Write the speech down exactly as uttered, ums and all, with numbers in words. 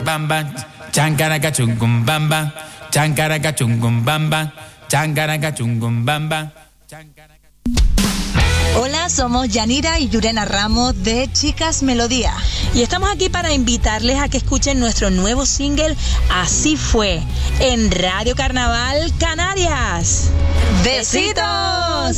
bam bam, chancaraca chungum bam bam, chancaraca chungum bam bam, chancaraca chungum bam bam. Hola, somos Yanira y Yurena Ramos de Chicas Melodía. Y estamos aquí para invitarles a que escuchen nuestro nuevo single, Así Fue, en Radio Carnaval Canarias. ¡Besitos!